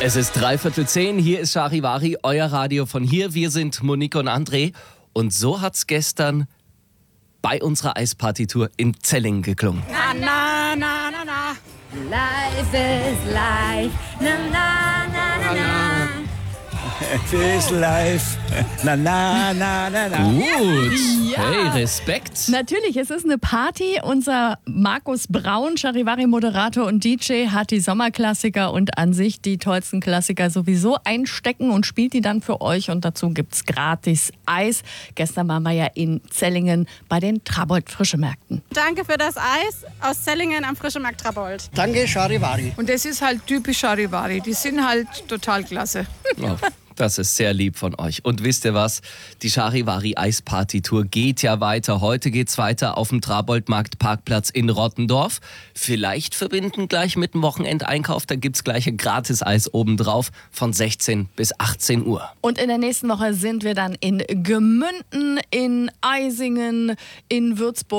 Es ist 9:45, hier ist Charivari, euer Radio von hier. Wir sind Monique und André. Und so hat's gestern bei unserer Eispartytour in Zellingen geklungen. Na, na, na, na, na. Life is life. Na, na, na, na, na. It is life. Na, na, na, na, na. Gut, Ja. hey, Respekt. Natürlich, es ist eine Party. Unser Markus Braun, Charivari-Moderator und DJ, hat die Sommerklassiker und an sich die tollsten Klassiker sowieso einstecken und spielt die dann für euch. Und dazu gibt's gratis Eis. Gestern waren wir ja in Zellingen bei den Trabold-Frischemärkten. Danke für das Eis aus Zellingen am Frischemarkt Trabold. Danke, Charivari. Und das ist halt typisch Charivari. Die sind halt total klasse. Oh, das ist sehr lieb von euch. Und wisst ihr was? Die Charivari Eisparty-Tour geht ja weiter. Heute geht's weiter auf dem Trabold-Markt-Parkplatz in Rottendorf. Vielleicht verbinden gleich mit dem Wochenendeinkauf. Da gibt's gleich ein Gratis-Eis obendrauf von 16 bis 18 Uhr. Und in der nächsten Woche sind wir dann in Gemünden, in Eisingen, in Würzburg.